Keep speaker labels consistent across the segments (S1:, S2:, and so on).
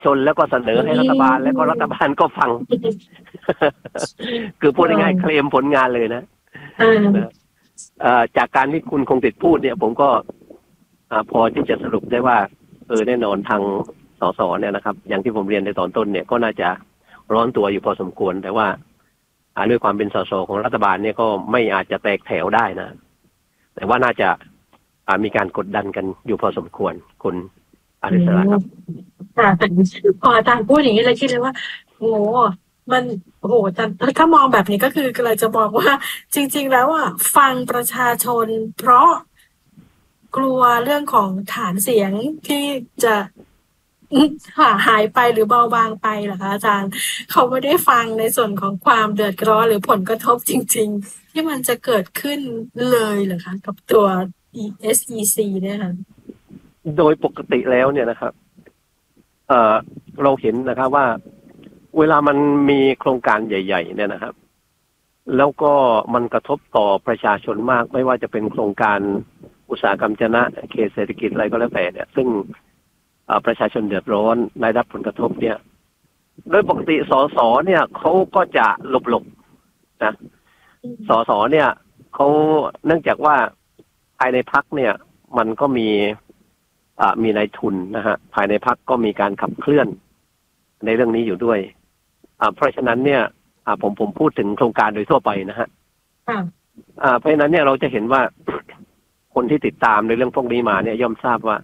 S1: ชนแล้วก็เสนอให้รัฐบาลแล้วก็รัฐบาลก็ฟัง คือพูดง่ายๆเคลมผลงานเลยนะจากการที่คุณคงติดพูดเนี่ยผมก็พอที่จะสรุปได้ว่าแน่นอนทางสสเนี่ยนะครับอย่างที่ผมเรียนในตอนต้นเนี่ยก็น่าจะร้อนตัวอยู่พอสมควรแต่ว่าด้วยความเป็นสสของรัฐบาลเนี่ยก็ไม่อาจจะแตกแถวได้นะแต่ว่าน่าจะมีการกดดันกันอยู่พอสมควรคุณอาริสระครับ
S2: ค่ะพออาจารย์พูดอย่างนี้เลยคิดเลยว่าโอ้มันโอ้โหถ้ามองแบบนี้ก็คือเลยจะบอกว่าจริงๆแล้วฟังประชาชนเพราะกลัวเรื่องของฐานเสียงที่จะหายไปหรือเบาบางไปเหรอคะอาจารย์เขาไม่ได้ฟังในส่วนของความเดือดร้อนหรือผลกระทบจริงๆที่มันจะเกิดขึ้นเลยเหรอคะกับตัว SEC เนี่ยค่ะ
S1: โดยปกติแล้วเนี่ยนะครับเราเห็นนะครับว่าเวลามันมีโครงการใหญ่ๆเนี่ยนะครับแล้วก็มันกระทบต่อประชาชนมากไม่ว่าจะเป็นโครงการอุตสาหกรรมจนะเขตเศรษฐกิจอะไรก็แล้วแต่เนี่ยซึ่งประชาชนเดือดร้อนได้รับผลกระทบเนี่ยโดยปกติสสเนี่ยเขาก็จะหลบๆนะสสเนี่ยเขาเนื่องจากว่าภายในพรรคเนี่ยมันก็มีนายทุนนะฮะภายในพรรคก็มีการขับเคลื่อนในเรื่องนี้อยู่ด้วยเพราะฉะนั้นเนี่ยผมพูดถึงโครงการโดยทั่วไปนะฮะเพราะฉะนั้นเนี่ยเราจะเห็นว่าคนที่ติดตามในเรื่องพวกนี้มาเนี่ยย่อมทราบว่า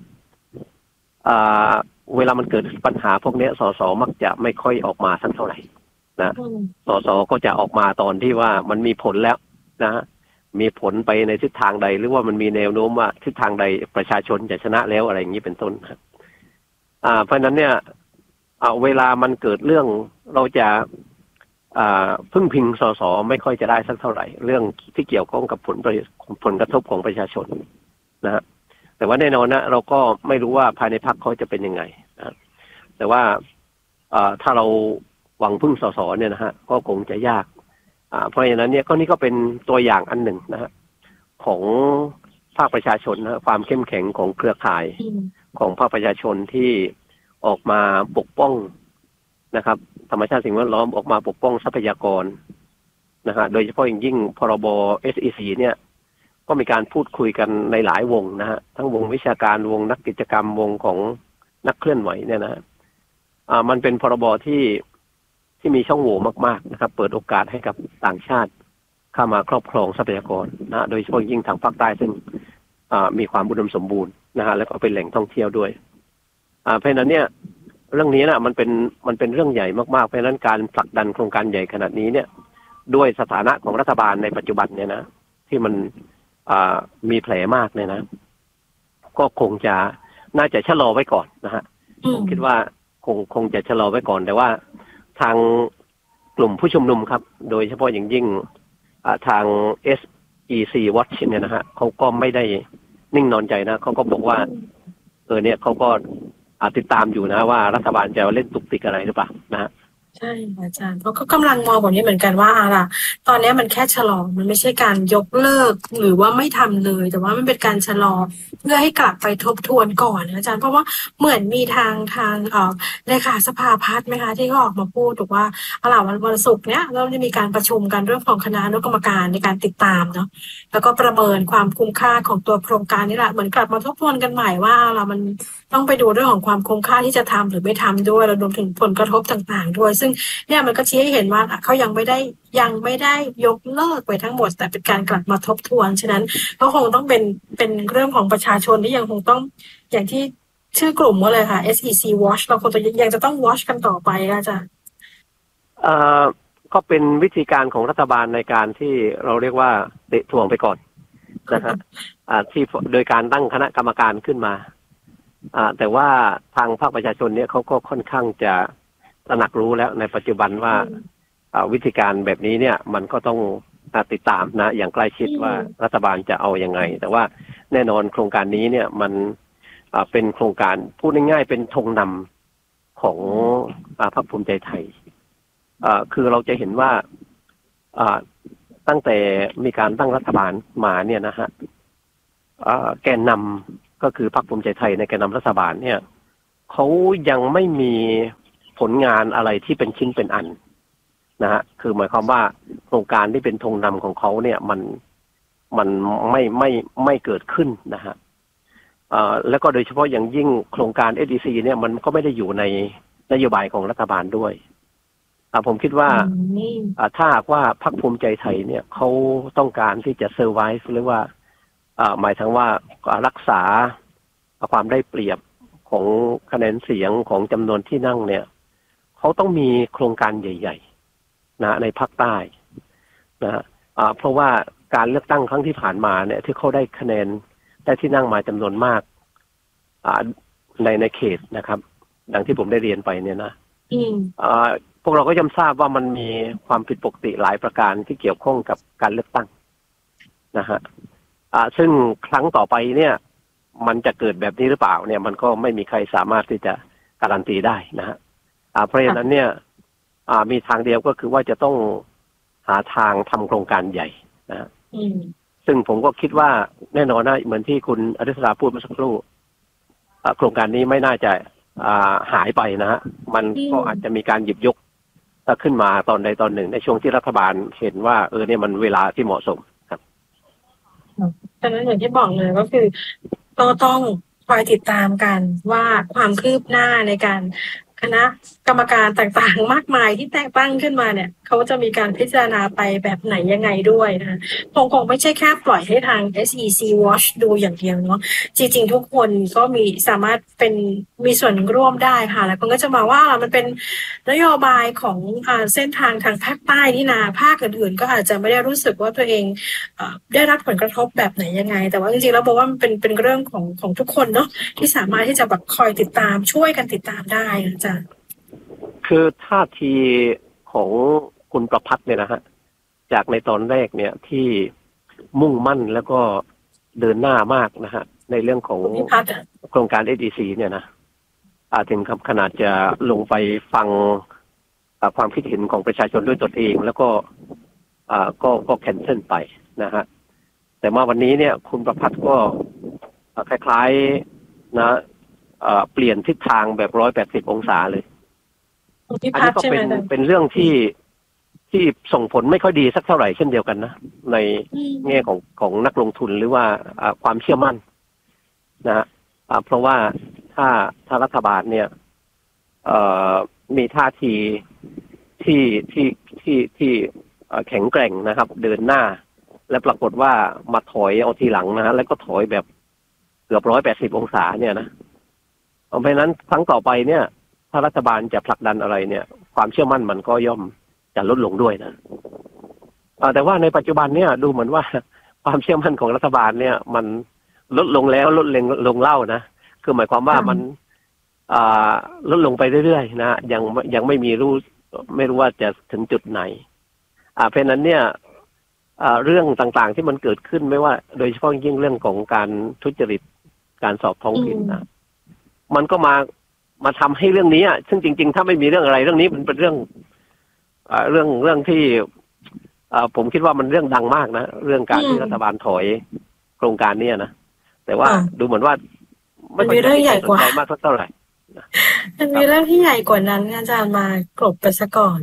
S1: เวลามันเกิดปัญหาพวกนี้สสมักจะไม่ค่อยออกมาสักเท่าไหร่นะสสก็จะออกมาตอนที่ว่ามันมีผลแล้วนะฮะมีผลไปในทิศทางใดหรือว่ามันมีแนวโน้มว่าทิศทางใดประชาชนจะชนะแล้วอะไรอย่างนี้เป็นต้นครับเพราะฉะนั้นเนี่ยเวลามันเกิดเรื่องเราจะพึ่งพิงสสไม่ค่อยจะได้สักเท่าไหร่เรื่องที่เกี่ยวข้องกับผลกระทบของประชาชนนะฮะแต่ว่าแน่นอนนะเราก็ไม่รู้ว่าภายในพรรคเขาจะเป็นยังไงนะแต่ว่าถ้าเราหวังพึ่งสสเนี่ยนะฮะก็คงจะยากเพราะฉะนั้นเนี่ยก็นี่ก็เป็นตัวอย่างอันหนึ่งนะฮะของภาคประชาชนนะความเข้มแข็งของเครือข่ายของภาคประชาชนที่ออกมาปกป้องนะครับธรรมชาติสิ่งแวดล้อมออกมาปกป้องทรัพยากรนะฮะโดยเฉพาะอย่างยิ่งพรบ SEC เนี่ยก็มีการพูดคุยกันในหลายวงนะฮะทั้งวงวิชาการวงนักกิจกรรมวงของนักเคลื่อนไหวเนี่ยนะมันเป็นพรบที่มีช่องโหว่มากๆนะครับเปิดโอกาสให้กับต่างชาติเข้ามาครอบครองทรัพยากรนะโดยเฉพาะยิ่งทางภาคใต้ซึ่งมีความอุดมสมบูรณ์นะฮะแล้วก็เป็นแหล่งท่องเที่ยวด้วยเพราะฉะนั้นเนี่ยเรื่องนี้นะมันเป็นเรื่องใหญ่มากๆเพราะฉะนั้นการผลักดันโครงการใหญ่ขนาดนี้เนี่ยด้วยสถานะของรัฐบาลในปัจจุบันเนี่ยนะที่มันมีแผลมากเนี่ยนะก็คงจะน่าจะชะลอไว้ก่อนนะฮะผมคิดว่าคงจะชะลอไว้ก่อนแต่ว่าทางกลุ่มผู้ชุมนุมครับโดยเฉพาะอย่างยิ่งทาง SEC Watch เนี่ยนะฮะเขาก็ไม่ได้นิ่งนอนใจนะเขาก็บอกว่าเนี่ยเขาก็ติดตามอยู่นะว่ารัฐบาลจะเล่นตุกติกอะไรหรือเปล่านะฮะ
S2: ใช่อาจารย์เพราะก็กำลังมองแบบนี้เหมือนกันว่าล่ะตอนนี้มันแค่ชะลอมันไม่ใช่การยกเลิกหรือว่าไม่ทำเลยแต่ว่ามันเป็นการชะลอเพื่อให้กลับไปทบทวนก่อนอาจารย์เพราะว่าเหมือนมีทางเลขาสภาพัฒน์ไหมคะที่เขาออกมาพูดบอกว่าวันศุกร์เนี้ยเราจะมีการประชุมกันเรื่องของคณะอนุกรรมการในการติดตามเนาะแล้วก็ประเมินความคุ้มค่าของตัวโครงการนี่แหละเหมือนกลับมาทบทวนกันใหม่ว่ามันต้องไปดูเรื่องของความคุ้มค่าที่จะทำหรือไม่ทำด้วยแล้วรวมถึงผลกระทบต่างๆด้วยซึ่งเนี่ยมันก็ชี้ให้เห็นว่าเขายังไม่ได้ยกเลิกไปทั้งหมดแต่เป็นการกลับมาทบทวนฉะนั้นก็คงต้องเป็นเรื่องของประชาชนที่ยังคงต้องอย่างที่ชื่อกลุ่มว่าเลยค่ะ SEC Watch เราคงยังจะต้อง watch กันต่อไปอาจารย์
S1: ก็เป็นวิธีการของรัฐบาลในการที่เราเรียกว่าเตะถ่วงไปก่อนนะฮะที่โดยการตั้งคณะกรรมการขึ้นมาแต่ว่าทางภาคประชาชนเนี่ยเขาก็ค่อนข้างจะตระหนักรู้แล้วในปัจจุบันว่าวิธีการแบบนี้เนี่ยมันก็ต้องติดตามนะอย่างใกล้ชิดว่ารัฐบาลจะเอายังไงแต่ว่าแน่นอนโครงการนี้เนี่ยมันเป็นโครงการพูดง่ายๆเป็นธงนำของพรรคภูมิใจไทยคือเราจะเห็นว่าตั้งแต่มีการตั้งรัฐบาลมาเนี่ยนะฮะแกนนำก็คือพรรคภูมิใจไทยในแกนนำรัฐบาลเนี่ยเขายังไม่มีผลงานอะไรที่เป็นชิ้นเป็นอันนะฮะคือหมายความว่าโครงการที่เป็นธงนำของเขาเนี่ยมันไม่เกิดขึ้นนะฮะแล้วก็โดยเฉพาะอย่างยิ่งโครงการ SDC เนี่ยมันก็ไม่ได้อยู่ในนโยบายของรัฐบาลด้วยผมคิดว่าถ้าหากว่าพรรคภูมิใจไทยเนี่ยเขาต้องการที่จะเซอร์ไวส์หรือว่าหมายถึงว่ารักษาความได้เปรียบของคะแนนเสียงของจำนวนที่นั่งเนี่ยเขาต้องมีโครงการใหญ่ๆนะในภาคใต้นะเพราะว่าการเลือกตั้งครั้งที่ผ่านมาเนี่ยที่เขาได้คะแนนได้ที่นั่งมาจำนวนมากในเขตนะครับดังที่ผมได้เรียนไปเนี่ยนะพวกเราก็ย่อมทราบว่ามันมีความผิดปกติหลายประการที่เกี่ยวข้องกับการเลือกตั้งนะฮะซึ่งครั้งต่อไปเนี่ยมันจะเกิดแบบนี้หรือเปล่าเนี่ยมันก็ไม่มีใครสามารถที่จะการันตีได้นะฮะเพราะฉะนั้นเนี่ยมีทางเดียวก็คือว่าจะต้องหาทางทำโครงการใหญ่นะซึ่งผมก็คิดว่าแน่นอนนะเหมือนที่คุณอริสราพูดเมื่อสักครู่โครงการนี้ไม่น่าจะหายไปนะฮะมันก็อาจจะมีการหยิบยกขึ้นมาตอนใดตอนหนึ่งในช่วงที่รัฐบาลเห็นว่าเนี่ยมันเวลาที่เหมาะสมครับ
S2: ดังนั้นอย่างที่บอกเลยก็คือต้องคอยติดตามกันว่าความคืบหน้าในการคณะกรรมการต่างๆมากมายที่แต่งตั้งขึ้นมาเนี่ยเขาจะมีการพิจารณาไปแบบไหนยังไงด้วยนะคงไม่ใช่แค่ปล่อยให้ทาง SEC Watch ดูอย่างเดียวเนาะจริงๆทุกคนก็สามารถมีส่วนร่วมได้ค่ะแล้วคนก็จะมาว่ามันเป็นนโยบายของเส้นทางทางภาคใต้นี่นาภาคอื่นๆก็อาจจะไม่ได้รู้สึกว่าตัวเองได้รับผลกระทบแบบไหนยังไงแต่ว่าจริงๆแล้วบอกว่ามันเป็นเรื่องของทุกคนเนาะที่สามารถที่จะแบบคอยติดตามช่วยกันติดตามได้อาจารย์
S1: คือท่าทีของคุณประภัทรเนี่ยนะฮะจากในตอนแรกเนี่ยที่มุ่งมั่นแล้วก็เดินหน้ามากนะฮะในเรื่องของโครงการ SDC เนี่ยนะถึงขนาดจะลงไปฟังความคิดเห็นของประชาชนด้วยตนเองแล้วก็แคนเซิลไปนะฮะแต่มาวันนี้เนี่ยคุณประภัทรก็คล้ายๆนะเปลี่ยนทิศทางแบบ180 องศาเลยอันนี้ก็เป็นเรื่องที่ส่งผลไม่ค่อยดีสักเท่าไหร่เช่นเดียวกันนะในแง่ของนักลงทุนหรือว่าความเชื่อมั่นนะฮะเพราะว่าถ้ารัฐบาลเนี่ยมีท่าทีที่แข็งแกร่งนะครับเดินหน้าและปรากฏว่ามาถอยเอาทีหลังนะฮะแล้วก็ถอยแบบเกือบ180 องศาเนี่ยนะเพราะฉะนั้นครั้งต่อไปเนี่ยถ้ารัฐบาลจะผลักดันอะไรเนี่ยความเชื่อมั่นมันก็ย่อมจะลดลงด้วยนะแต่ว่าในปัจจุบันเนี่ยดูเหมือนว่าความเชื่อมั่นของรัฐบาลเนี่ยมันลดลงแล้วลดลงเล่านะคือหมายความว่ามันลดลงไปเรื่อยๆนะยังไม่รู้ว่าจะถึงจุดไหนเพราะนั้นเนี่ยเรื่องต่างๆที่มันเกิดขึ้นไม่ว่าโดยเฉพาะยิ่งเรื่องของการทุจริตการสอบท้องถิ่นนะมันก็มาทำให้เรื่องนี้ซึ่งจริงๆถ้าไม่มีเรื่องอะไรเรื่องนี้มันเป็นเรื่องที่ผมคิดว่ามันเรื่องดังมากนะเรื่องการที่รัฐบาลถอยโครงการนี้นะแต่ว่าดูเหมือนว่า
S2: มันมีเรื่องใหญ่กว่าม
S1: ากเท่าไหร่
S2: มันมีเรื่องที่ใหญ่กว่านั้นอาจารย์มากลบไปซะก่อน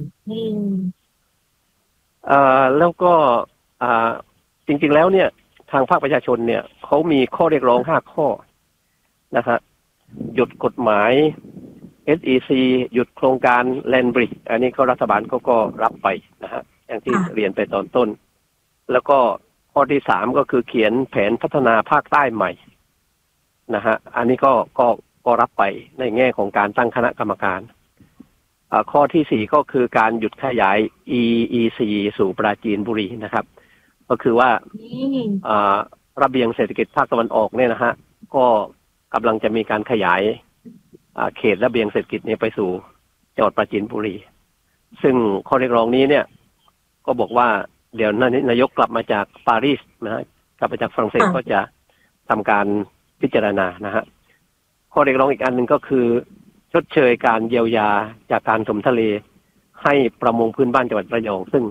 S1: แล้วก็จริงๆแล้วเนี่ยทางภาคประชาชนเนี่ยเขามีข้อเรียกร้อง5 ข้อนะครับหยุดกฎหมาย SEC หยุดโครงการ Land Bridge อันนี้ก็รัฐบาลก็รับไปนะฮะอย่างที่เรียนไปตอนต้นแล้วก็ข้อที่3ก็คือเขียนแผนพัฒนาภาคใต้ใหม่นะฮะอันนี้ก็รับไปในแง่ของการตั้งคณะกรรมการข้อที่4ก็คือการหยุดขยาย EEC สู่ปราจีนบุรีนะครับก็คือว่าระเบียงเศรษฐกิจภาคตะวันออกเนี่ยนะฮะก็กำลังจะมีการขยายเขตระเบียงเศรษฐกิจนี้ไปสู่จังหวัดปราจีนบุรีซึ่งข้อเรียกร้องนี้เนี่ยก็บอกว่าเดี๋ยวนายกกลับมาจากปารีสนะฮะกลับมาจากฝรั่งเศสก็จะทำการพิจารณานะฮะข้อเรียกร้องอีกอันหนึ่งก็คือชดเชยการเยียวยาจากการถมทะเลให้ประมงพื้นบ้านจังหวัดระยองซึ่ง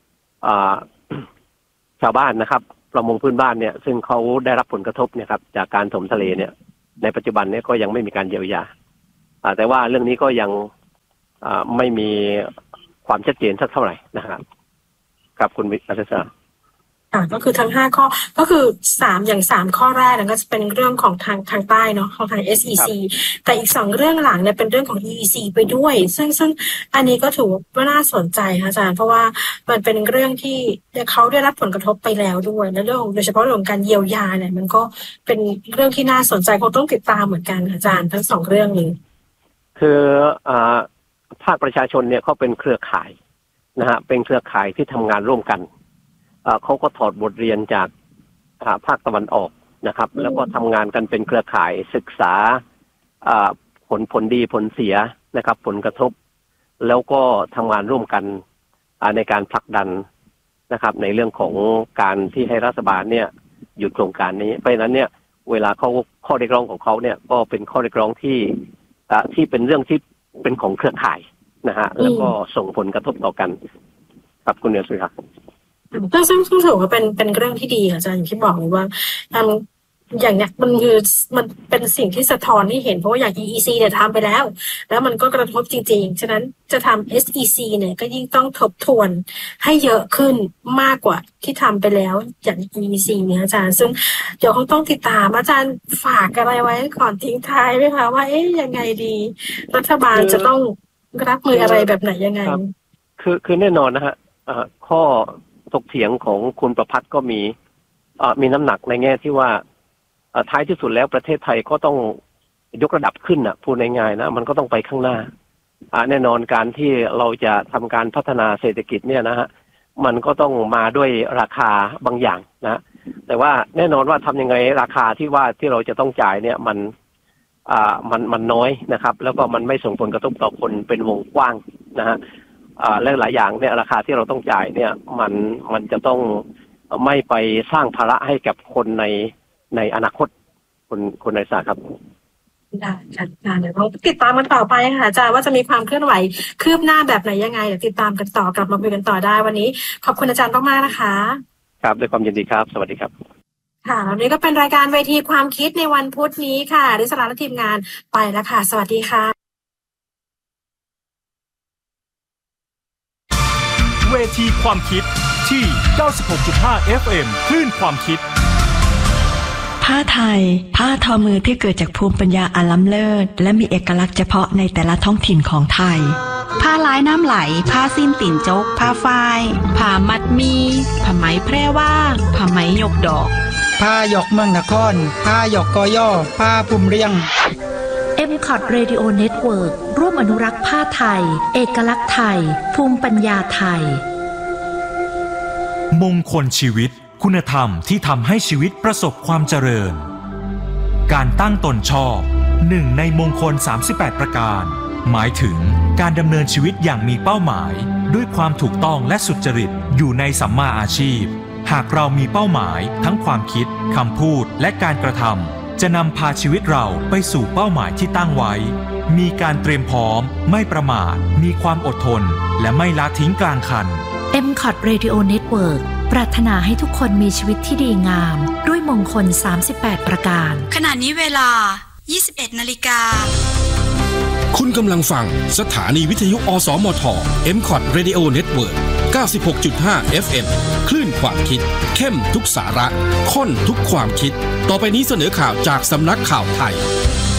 S1: ชาวบ้านนะครับประมงพื้นบ้านเนี่ยซึ่งเขาได้รับผลกระทบเนี่ยครับจากการถมทะเลเนี่ยในปัจจุบันเนี่ยก็ยังไม่มีการเยียวยาแต่ว่าเรื่องนี้ก็ยังไม่มีความชัดเจนสักเท่าไหร่นะครับครับคุณอาจารย์
S2: ก็คือทั้ง5ข้อก็คือ3ข้อแรกนั้นก็จะเป็นเรื่องของทางใต้เนาะของทาง SEC แต่อีก2เรื่องหลังเนี่ยเป็นเรื่องของ EEC ไปด้วยซึ่งอันนี้ก็ถือว่าน่าสนใจค่ะอาจารย์เพราะว่ามันเป็นเรื่องที่เขาได้รับผลกระทบไปแล้วด้วยและเรื่องโดยเฉพาะเรื่องการเยียวยาเนี่ยมันก็เป็นเรื่องที่น่าสนใจคงต้องติดตามเหมือนกันอาจารย์ทั้ง2เรื่องนี้คือ
S1: ภาคประชาชนเนี่ยเขาเป็นเครือข่ายนะฮะเป็นเครือข่ายที่ทำงานร่วมกันเขาก็ถอดบทเรียนจากภาคตะวันออกนะครับแล้วก็ทำงานกันเป็นเครือข่ายศึกษาผลดีผลเสียนะครับผลกระทบแล้วก็ทำงานร่วมกันในการผลักดันนะครับในเรื่องของการที่ให้รัฐบาลเนี่ยหยุดโครงการนี้เพราะฉะนั้นเนี่ยเวลาเขาข้อเรียกร้องของเขาเนี่ยก็เป็นข้อเรียกร้องที่เป็นเรื่องที่เป็นของเครือข่ายนะฮะแล้วก็ส่งผลกระทบต่อกันครับคุณเนียสุครับ
S2: ซึ่งถือว่าเป็นเรื่องที่ดีค่ะอาจารย์อย่างที่บอกเลยว่าอย่างเนี้ยมันเป็นสิ่งที่สะท้อนให้เห็นเพราะว่าอย่าง EEC เนี่ยทำไปแล้วมันก็กระทบจริงๆฉะนั้นจะทำ SEC เนี่ยก็ยิ่งต้องทบทวนให้เยอะขึ้นมากกว่าที่ทำไปแล้วอย่าง EEC เนี่ยอาจารย์ซึ่งเดี๋ยวคงต้องติดตามอาจารย์ฝากอะไรไว้ก่อนทิ้งท้ายไหมคะว่ายังไงดีรัฐบาลจะต้องรับมืออะไรแบบไหนยังไง
S1: คือแน่นอนนะฮะข้อถกเถียงของคุณประภัสก็มีน้ำหนักในแง่ที่ว่าท้ายที่สุดแล้วประเทศไทยก็ต้องยกระดับขึ้นนะพูดง่ายๆนะมันก็ต้องไปข้างหน้าแน่นอนการที่เราจะทำการพัฒนาเศรษฐกิจเนี่ยนะฮะมันก็ต้องมาด้วยราคาบางอย่างนะแต่ว่าแน่นอนว่าทำยังไงราคาที่เราจะต้องจ่ายเนี่ยมันน้อยนะครับแล้วก็มันไม่ส่งผลกระทบต่อคนเป็นวงกว้างนะฮะและหลายอย่างเนี่ยราคาที่เราต้องจ่ายเนี่ยมันจะต้องไม่ไปสร้างภาระให้กับคนในอนาคตคนในสาครับ
S2: ได้ค่ะเดี๋ยวเราติดตามกันต่อไปค่ะอาจารย์ว่าจะมีความเคลื่อนไหวคืบหน้าแบบไหนยังไงเดี๋ยวติดตามกันต่อกลับมาคุยกันต่อได้วันนี้ขอบคุณอาจารย์มากๆนะคะ
S1: ครับด้วยความยินดีครับสวัสดีครับ
S2: ค่ะวันนี้ก็เป็นรายการเวทีความคิดในวันพุธนี้ค่ะดิฉันและทีมงานไปแล้วค่ะสวัสดีค่ะ
S3: เวทีความคิดที่ 96.5 FM คลื่นความคิด
S4: ผ้าไทยผ้าทอมือที่เกิดจากภูมิปัญญาอันล้ำเลิศและมีเอกลักษณ์เฉพาะในแต่ละท้องถิ่นของไทย
S5: ผ้าลายน้ำไหลผ้าสิ้นติ่นจกผ้าฝ้ายผ้ามัดมีผ้าไหมแพร่ว่าผ้าไหมหยกดอก
S6: ผ้าหยกเมืองนครผ้าหยกกอย่อผ้าพุ่มเรียง
S7: MCOT Radio Network ร่วมอนุรักษ์ผ้าไทยเอกลักษณ์ไทยภูมิปัญญาไทย
S3: มงคลชีวิตคุณธรรมที่ทำให้ชีวิตประสบความเจริญการตั้งตนชอบหนึ่งในมงคล38ประการหมายถึงการดำเนินชีวิตอย่างมีเป้าหมายด้วยความถูกต้องและสุจริตอยู่ในสัมมาอาชีพหากเรามีเป้าหมายทั้งความคิดคำพูดและการกระทำจะนำพาชีวิตเราไปสู่เป้าหมายที่ตั้งไว้มีการเตรียมพร้อมไม่ประมาทมีความอดทนและไม่ละทิ้งกลางคัน
S7: MCOT Radio Network ปรารถนาให้ทุกคนมีชีวิตที่ดีงามด้วยมงคล38ประการ
S5: ขณะนี้เวลา 21:00 น.
S8: คุณกำลังฟังสถานีวิทยุอสมท MCOT Radio Network 96.5 FM คลื่นความคิดเข้มทุกสาระข้นทุกความคิดต่อไปนี้เสนอข่าวจากสำนักข่าวไทย